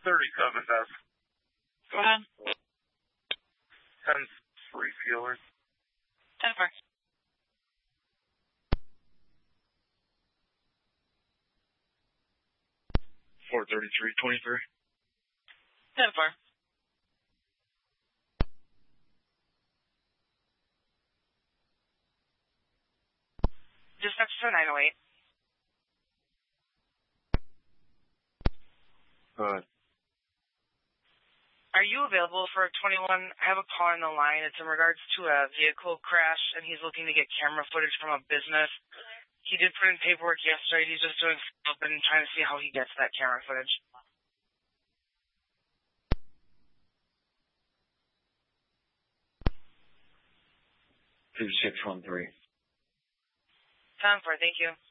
37 deaths. Go ahead. 10-3 Steelers. 10-4. 433-23. 10-4. Dispatch to 908. Are you available for 21? I have a call on the line. It's in regards to a vehicle crash, and he's looking to get camera footage from a business. He did put in paperwork yesterday. He's just doing stuff and trying to see how he gets that camera footage. 2613. 10-4, thank you.